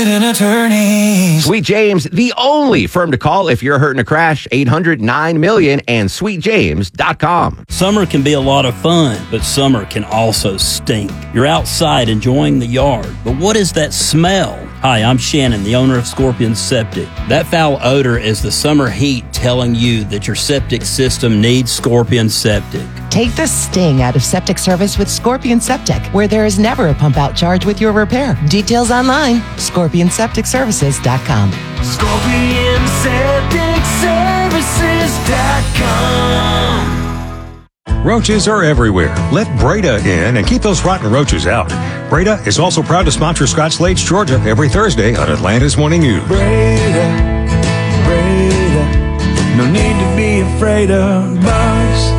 An attorney. Sweet James, the only firm to call if you're hurt in a crash. 800-9-MILLION and sweetjames.com. Summer can be a lot of fun, but summer can also stink. You're outside enjoying the yard, but what is that smell? Hi, I'm Shannon, the owner of Scorpion Septic. That foul odor is the summer heat telling you that your septic system needs Scorpion Septic. Take the sting out of septic service with Scorpion Septic, where there is never a pump out charge with your repair. Details online, scorpionsepticservices.com. Scorpionsepticservices.com. Roaches are everywhere. Let Breda in and keep those rotten roaches out. Breda is also proud to sponsor Scott Slade's Georgia every Thursday on Atlanta's Morning News. Breda, no need to be afraid of bugs.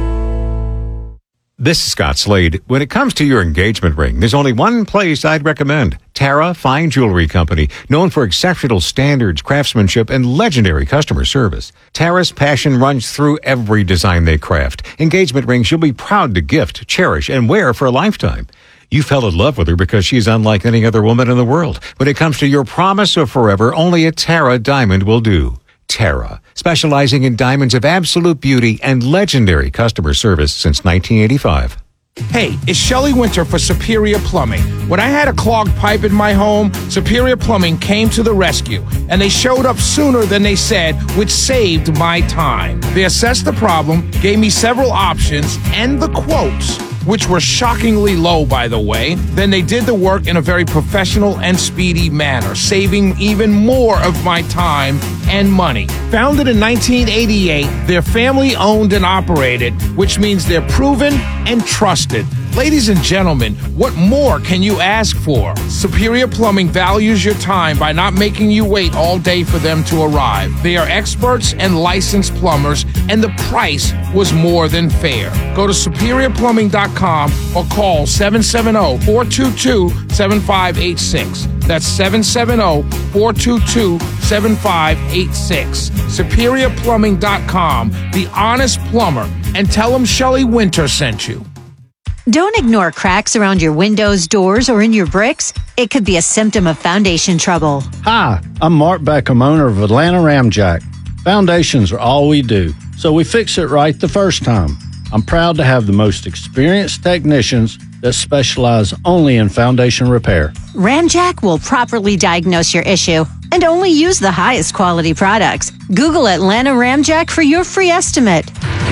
This is Scott Slade. When it comes to your engagement ring, there's only one place I'd recommend. Tara Fine Jewelry Company, known for exceptional standards, craftsmanship, and legendary customer service. Tara's passion runs through every design they craft. Engagement rings you'll be proud to gift, cherish, and wear for a lifetime. You fell in love with her because she's unlike any other woman in the world. When it comes to your promise of forever, only a Tara diamond will do. Tara, specializing in diamonds of absolute beauty and legendary customer service since 1985. Hey, it's Shelley Winter for Superior Plumbing. When I had a clogged pipe in my home, Superior Plumbing came to the rescue, and they showed up sooner than they said, which saved my time. They assessed the problem, gave me several options, and the quotes, which were shockingly low, by the way. Then they did the work in a very professional and speedy manner, saving even more of my time and money. Founded in 1988, they're family owned and operated, which means they're proven and trusted. Ladies and gentlemen, what more can you ask for? Superior Plumbing values your time by not making you wait all day for them to arrive. They are experts and licensed plumbers, and the price was more than fair. Go to superiorplumbing.com or call 770-422-7586. That's 770-422-7586. superiorplumbing.com, the honest plumber, and tell them Shelley Winter sent you. Don't ignore cracks around your windows, doors, or in your bricks. It could be a symptom of foundation trouble. Hi, I'm Mark Beckham, owner of Atlanta Ramjack. Foundations are all we do, so we fix it right the first time. I'm proud to have the most experienced technicians that specialize only in foundation repair. Ramjack will properly diagnose your issue and only use the highest quality products. Google Atlanta Ramjack for your free estimate.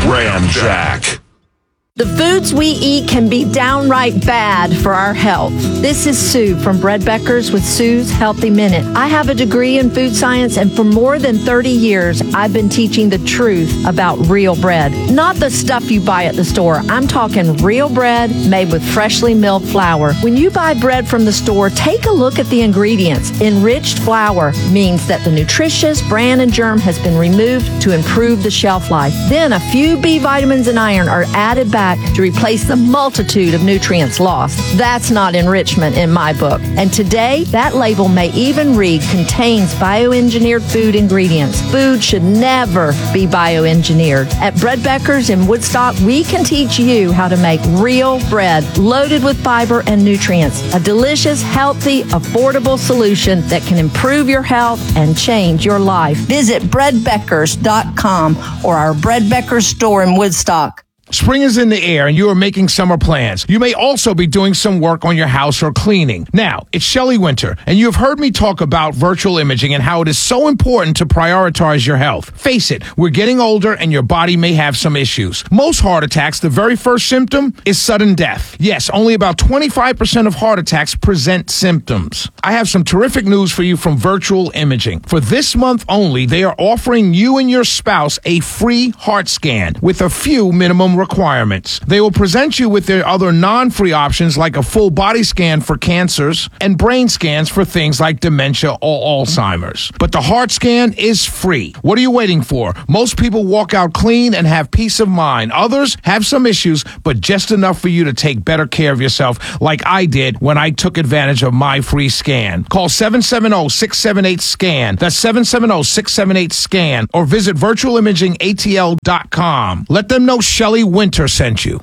Ramjack. The foods we eat can be downright bad for our health. This is Sue from Bread Beckers with Sue's Healthy Minute. I have a degree in food science, and for more than 30 years, I've been teaching the truth about real bread. Not the stuff you buy at the store. I'm talking real bread made with freshly milled flour. When you buy bread from the store, take a look at the ingredients. Enriched flour means that the nutritious bran and germ has been removed to improve the shelf life. Then a few B vitamins and iron are added back to replace the multitude of nutrients lost. That's not enrichment in my book. And today, that label may even read contains bioengineered food ingredients. Food should never be bioengineered. At Bread Beckers in Woodstock, we can teach you how to make real bread loaded with fiber and nutrients. A delicious, healthy, affordable solution that can improve your health and change your life. Visit breadbeckers.com or our Bread Beckers store in Woodstock. Spring is in the air and you are making summer plans. You may also be doing some work on your house or cleaning. Now, it's Shelley Winter, and you have heard me talk about virtual imaging and how it is so important to prioritize your health. Face it, we're getting older and your body may have some issues. Most heart attacks, the very first symptom is sudden death. Yes, only about 25% of heart attacks present symptoms. I have some terrific news for you from Virtual Imaging. For this month only, they are offering you and your spouse a free heart scan with a few minimum requirements. They will present you with their other non-free options like a full body scan for cancers and brain scans for things like dementia or Alzheimer's. But the heart scan is free. What are you waiting for? Most people walk out clean and have peace of mind. Others have some issues, but just enough for you to take better care of yourself like I did when I took advantage of my free scan. Call 770-678-SCAN. That's 770-678-SCAN or visit virtualimagingatl.com. Let them know Shelley Winter sent you.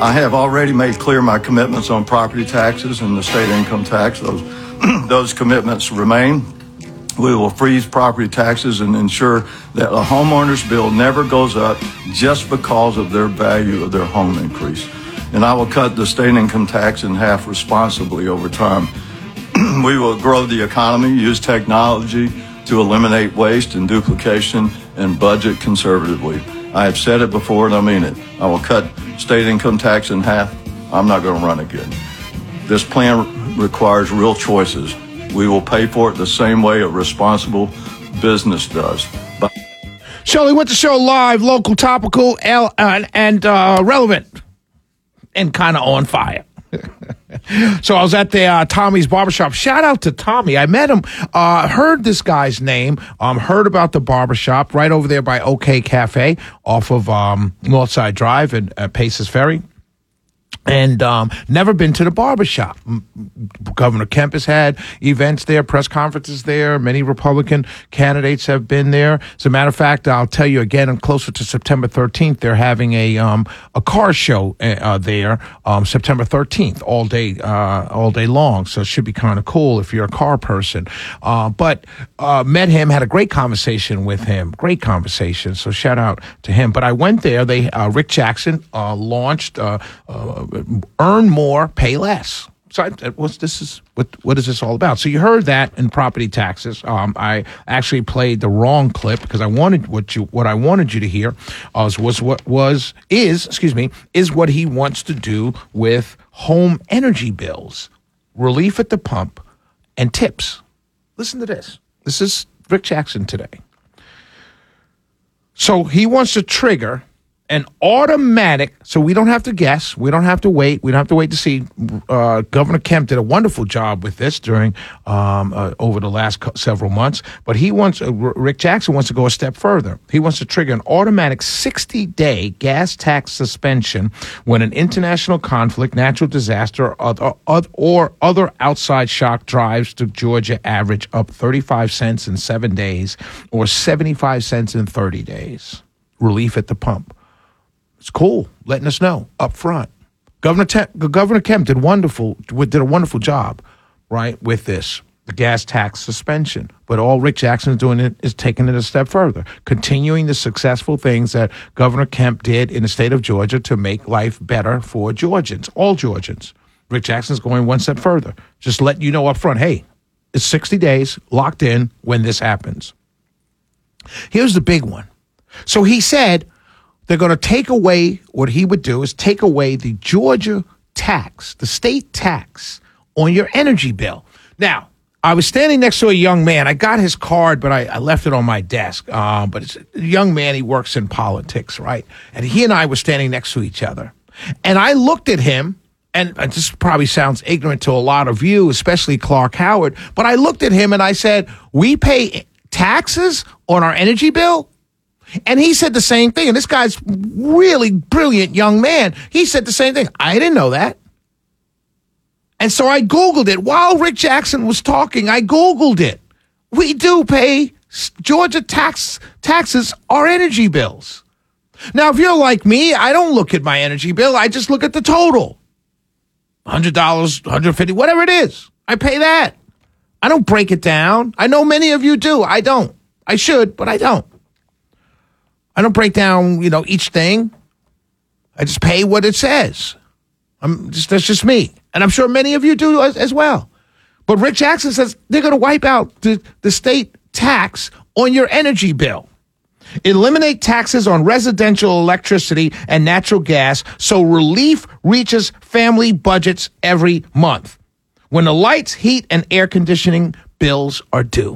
I have already made clear my commitments on property taxes and the state income tax. Those commitments remain. We will freeze property taxes and ensure that a homeowner's bill never goes up just because of their value of their home increase. And I will cut the state income tax in half responsibly over time. We will grow the economy, use technology to eliminate waste and duplication, and budget conservatively. I have said it before and I mean it. I will cut state income tax in half. I'm not going to run again. This plan requires real choices. We will pay for it the same way a responsible business does. Shirley Winter Show live, local, topical, and relevant, and kind of on fire. So I was at the Tommy's Barbershop. Shout out to Tommy. I met him, heard this guy's name, heard about the barbershop right over there by OK Cafe off of Northside Drive and Paces Ferry. And never been to the barbershop. Governor Kemp has had events there, press conferences there. Many Republican candidates have been there. As a matter of fact, I'll tell you again, I'm closer to September 13th. They're having a car show there, September 13th, all day long. So it should be kind of cool if you're a car person. But met him, had a great conversation with him. Great conversation. So shout out to him. But I went there. They Rick Jackson launched Earn More, Pay Less. So what is this all about? So you heard that in property taxes. I actually played the wrong clip because I wanted what I wanted you to hear is what he wants to do with home energy bills, relief at the pump, and tips. Listen to this. This is Rick Jackson today. So he wants to trigger an automatic, so we don't have to guess, we don't have to wait, we don't have to wait to see. Governor Kemp did a wonderful job with this during over the last several months, but Rick Jackson wants to go a step further. He wants to trigger an automatic 60-day gas tax suspension when an international conflict, natural disaster, or other outside shock drives the Georgia average up 35 cents in 7 days or 75 cents in 30 days. Relief at the pump. It's cool, letting us know up front. Governor Kemp did a wonderful job, right, with this, the gas tax suspension. But all Rick Jackson is doing is taking it a step further, continuing the successful things that Governor Kemp did in the state of Georgia to make life better for Georgians, all Georgians. Rick Jackson's going one step further, just letting you know up front, hey, it's 60 days locked in when this happens. Here's the big one. So he said they're going to take away, what he would do is take away the Georgia tax, the state tax on your energy bill. Now, I was standing next to a young man. I got his card, but I left it on my desk. But it's a young man, he works in politics, right? And he and I were standing next to each other. And I looked at him, and this probably sounds ignorant to a lot of you, especially Clark Howard, but I looked at him and I said, we pay taxes on our energy bill? And he said the same thing. And this guy's really brilliant young man. He said the same thing. I didn't know that. And so I Googled it. While Rick Jackson was talking, I Googled it. We do pay Georgia taxes our energy bills. Now, if you're like me, I don't look at my energy bill. I just look at the total. $100, $150, whatever it is. I pay that. I don't break it down. I know many of you do. I don't. I should, but I don't. I don't break down, each thing. I just pay what it says. That's just me. And I'm sure many of you do as well. But Rick Jackson says they're going to wipe out the state tax on your energy bill. Eliminate taxes on residential electricity and natural gas so relief reaches family budgets every month when the lights, heat, and air conditioning bills are due.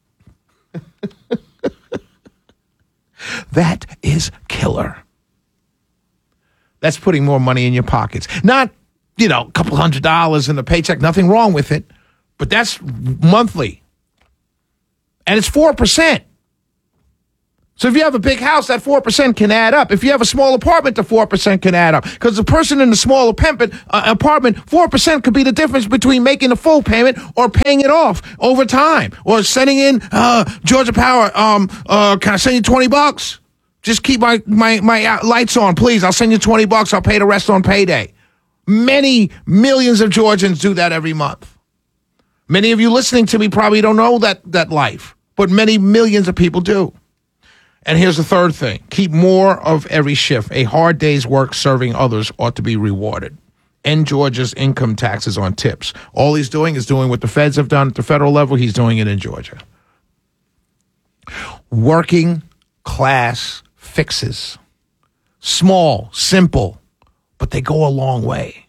That is killer. That's putting more money in your pockets. Not, a couple $100 in the paycheck. Nothing wrong with it. But that's monthly. And it's 4%. So if you have a big house, that 4% can add up. If you have a small apartment, the 4% can add up. Because the person in the small apartment, 4% could be the difference between making a full payment or paying it off over time. Or sending in, Georgia Power, can I send you $20? Just keep my lights on, please. I'll send you $20. I'll pay the rest on payday. Many millions of Georgians do that every month. Many of you listening to me probably don't know that life, but many millions of people do. And here's the third thing. Keep more of every shift. A hard day's work serving others ought to be rewarded. End Georgia's income taxes on tips. All he's doing is doing what the feds have done at the federal level. He's doing it in Georgia. Working class fixes. Small, simple, but they go a long way.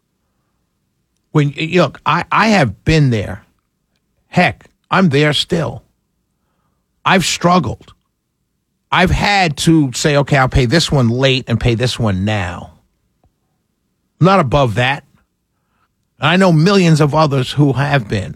Look, I have been there. Heck, I'm there still. I've struggled. I've had to say, okay, I'll pay this one late and pay this one now. I'm not above that. I know millions of others who have been.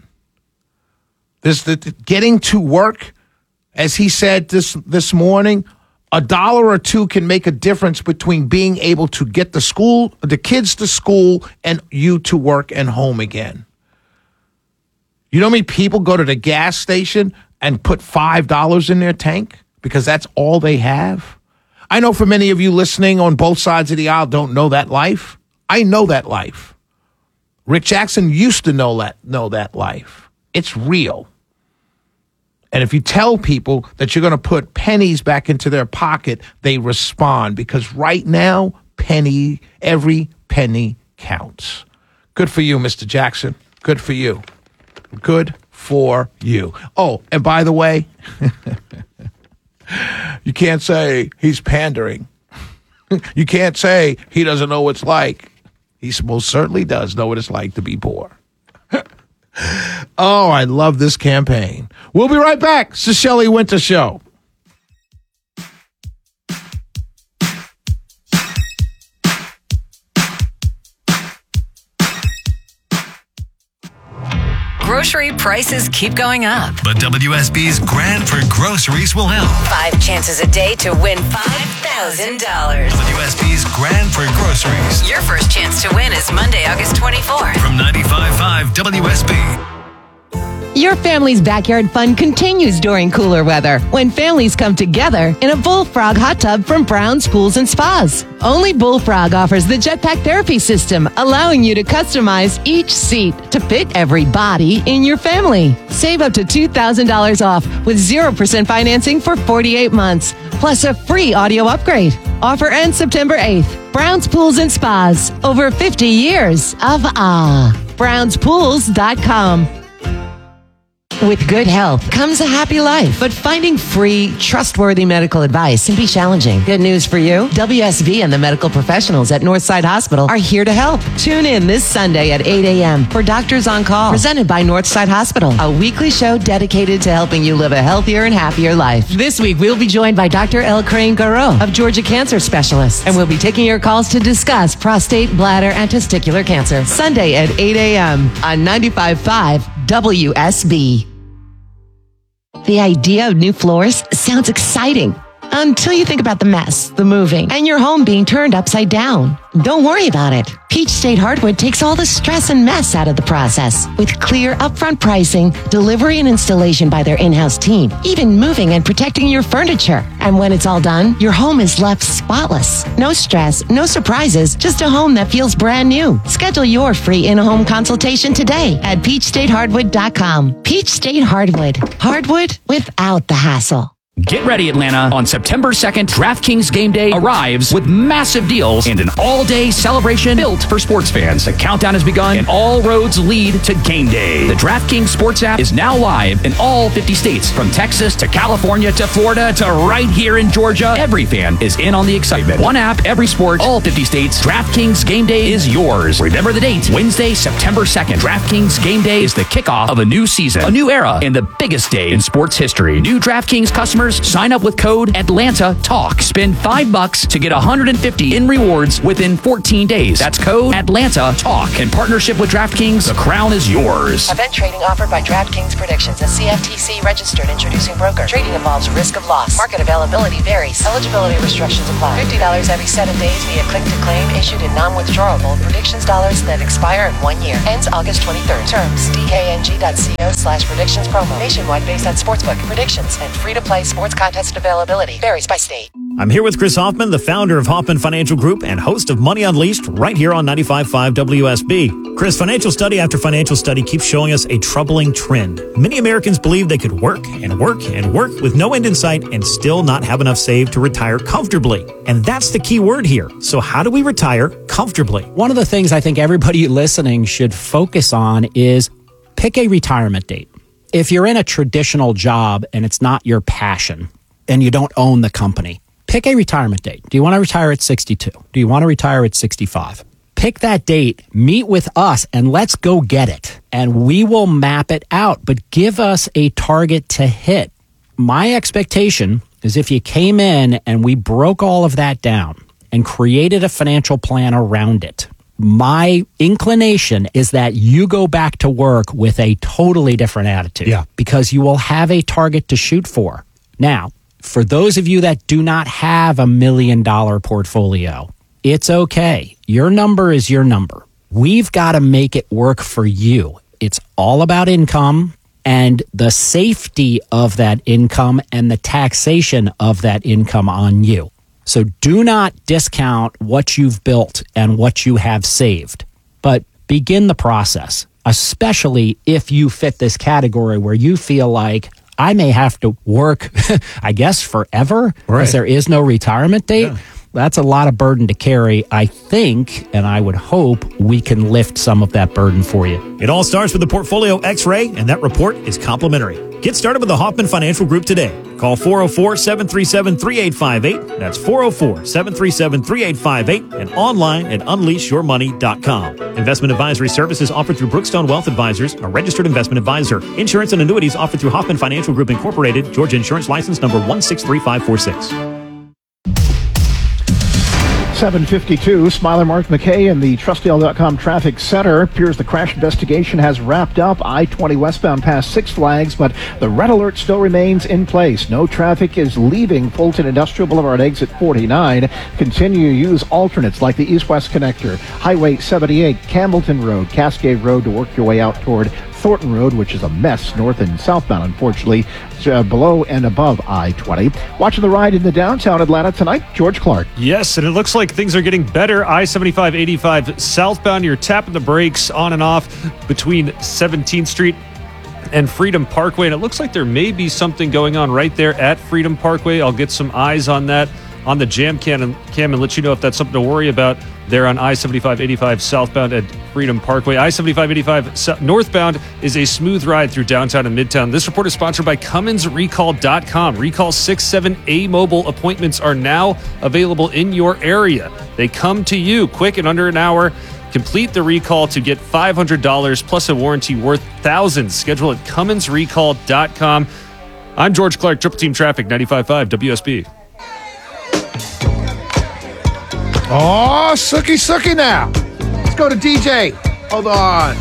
Getting to work, as he said this morning, $1 or $2 can make a difference between being able to get the kids to school and you to work and home again. You know how many people go to the gas station and put $5 in their tank because that's all they have? I know for many of you listening on both sides of the aisle don't know that life. I know that life. Rick Jackson used to know that life. It's real. And if you tell people that you're going to put pennies back into their pocket, they respond because right now, every penny counts. Good for you, Mr. Jackson. Good for you. Good for you. Oh, and by the way, you can't say he's pandering. You can't say he doesn't know what it's like. He most certainly does know what it's like to be poor. Oh, I love this campaign. We'll be right back. It's the Shelley Winter Show. Grocery prices keep going up. But WSB's Grand for Groceries will help. 5 chances a day to win $5,000. WSB's Grand for Groceries. Your first chance to win is Monday, August 24th. From 95.5 WSB. Your family's backyard fun continues during cooler weather when families come together in a Bullfrog hot tub from Brown's Pools and Spas. Only Bullfrog offers the Jetpack Therapy System, allowing you to customize each seat to fit every body in your family. Save up to $2,000 off with 0% financing for 48 months, plus a free audio upgrade. Offer ends September 8th. Brown's Pools and Spas. Over 50 years of BrownsPools.com. With good health comes a happy life, but finding free, trustworthy medical advice can be challenging. Good news for you. WSB and the medical professionals at Northside Hospital are here to help. Tune in this Sunday at 8 a.m. for Doctors on Call, presented by Northside Hospital, a weekly show dedicated to helping you live a healthier and happier life. This week, we'll be joined by Dr. L. Crane Garreau of Georgia Cancer Specialists, and we'll be taking your calls to discuss prostate, bladder, and testicular cancer. Sunday at 8 a.m. on 95.5 WSB. The idea of new floors sounds exciting until you think about the mess, the moving, and your home being turned upside down. Don't worry about it. Peach State Hardwood takes all the stress and mess out of the process with clear upfront pricing, delivery and installation by their in-house team, even moving and protecting your furniture. And when it's all done, your home is left spotless. No stress, no surprises, just a home that feels brand new. Schedule your free in-home consultation today at peachstatehardwood.com. Peach State Hardwood. Hardwood without the hassle. Get ready, Atlanta. On September 2nd, DraftKings Game Day arrives with massive deals and an all-day celebration built for sports fans. The countdown has begun and all roads lead to Game Day. The DraftKings Sports app is now live in all 50 states, from Texas to California to Florida to right here in Georgia. Every fan is in on the excitement. One app, every sport, all 50 states. DraftKings Game Day is yours. Remember the date, Wednesday, September 2nd. DraftKings Game Day is the kickoff of a new season, a new era, and the biggest day in sports history. New DraftKings customers sign up with code ATLANTATALK. Spend $5 to get $150 in rewards within 14 days. That's code ATLANTATALK. In partnership with DraftKings, the crown is yours. Event trading offered by DraftKings Predictions, a CFTC registered introducing broker. Trading involves risk of loss. Market availability varies. Eligibility restrictions apply. $50 every 7 days via click to claim, issued in non-withdrawable predictions dollars that expire in 1 year. Ends August 23rd. Terms dkng.co/predictions promo. Nationwide based on sportsbook predictions and free to play sports contest availability varies by state. I'm here with Chris Hoffman, the founder of Hoffman Financial Group and host of Money Unleashed right here on 95.5 WSB. Chris, financial study after financial study keeps showing us a troubling trend. Many Americans believe they could work and work and work with no end in sight and still not have enough saved to retire comfortably. And that's the key word here. So how do we retire comfortably? One of the things I think everybody listening should focus on is pick a retirement date. If you're in a traditional job and it's not your passion and you don't own the company, pick a retirement date. Do you want to retire at 62? Do you want to retire at 65? Pick that date, meet with us, and let's go get it. And we will map it out, but give us a target to hit. My expectation is if you came in and we broke all of that down and created a financial plan around it, my inclination is that you go back to work with a totally different attitude. Yeah. Because you will have a target to shoot for. Now, for those of you that do not have $1 million portfolio, it's okay. Your number is your number. We've got to make it work for you. It's all about income and the safety of that income and the taxation of that income on you. So do not discount what you've built and what you have saved, but begin the process, especially if you fit this category where you feel like I may have to work, I guess, forever, because there is no retirement date. Yeah. That's a lot of burden to carry. I think, and I would hope, we can lift some of that burden for you. It all starts with the Portfolio X-Ray, and that report is complimentary. Get started with the Hoffman Financial Group today. Call 404-737-3858. That's 404-737-3858 and online at unleashyourmoney.com. Investment advisory services offered through Brookstone Wealth Advisors, a registered investment advisor. Insurance and annuities offered through Hoffman Financial Group Incorporated, Georgia Insurance License number 163546. 7:52, Smiler Mark McKay in the Trustdale.com Traffic Center. Appears the crash investigation has wrapped up. I-20 westbound past Six Flags, but the red alert still remains in place. No traffic is leaving Fulton Industrial Boulevard exit 49. Continue to use alternates like the east-west connector, Highway 78, Campbellton Road, Cascade Road to work your way out toward Thornton Road, which is a mess north and southbound, unfortunately, below and above I-20. Watching the ride in the downtown Atlanta tonight, George Clark. Yes, and it looks like things are getting better. I-75-85 southbound, you're tapping the brakes on and off between 17th Street and Freedom Parkway, and it looks like there may be something going on right there at Freedom Parkway. I'll get some eyes on that on the jam cam and let you know if that's something to worry about there on I-75-85 southbound at Freedom Parkway. I-75-85 northbound is a smooth ride through downtown and midtown. This report is sponsored by CummonsRecall.com. Recall 6-7 mobile appointments are now available in your area. They come to you quick in under an hour. Complete the recall to get $500 plus a warranty worth thousands. Schedule at CummonsRecall.com. I'm George Clark, Triple Team Traffic, 95.5 WSB. Oh, Sookie now. Let's go to DJ. Hold on.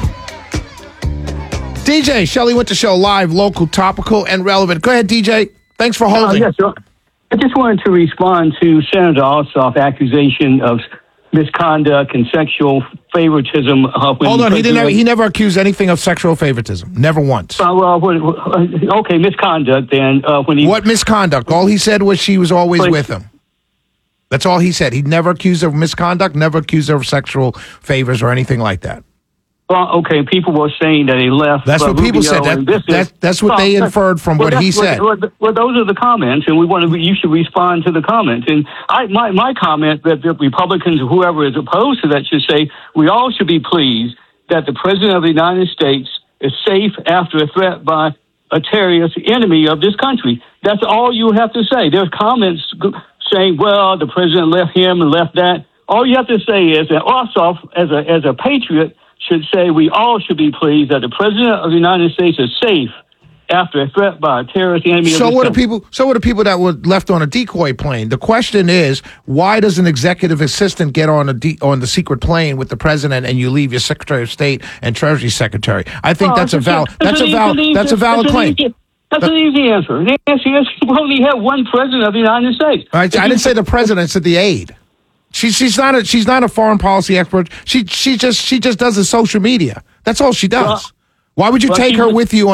DJ, Shelley Winter Show, live, local, topical, and relevant. Go ahead, DJ. Thanks for holding. Yes, sir. I just wanted to respond to Senator Ossoff's accusation of misconduct and sexual favoritism. Hold on, he never accused anything of sexual favoritism. Never once. Okay, misconduct then. What misconduct? All he said was she was always with him. That's all he said. He never accused her of misconduct, never accused her of sexual favors or anything like that. Well, okay, people were saying that he left. That's what people said. That's what they inferred from what he said. Well, those are the comments, and you should respond to the comments. And my comment that the Republicans or whoever is opposed to that should say, we all should be pleased that the President of the United States is safe after a threat by a terrorist enemy of this country. That's all you have to say. There's comments saying, well, the president left him and left that. All you have to say is that Ossoff, as a patriot, should say we all should be pleased that the president of the United States is safe after a threat by a terrorist enemy. So what are people that were left on a decoy plane? The question is, why does an executive assistant get on the secret plane with the president and you leave your Secretary of State and Treasury Secretary? I think that's a valid claim. That's an easy answer. The answer is we only have one president of the United States. I didn't say the president, I said the aide. She's not a foreign policy expert. She just does the social media. That's all she does. Why would you take her with you on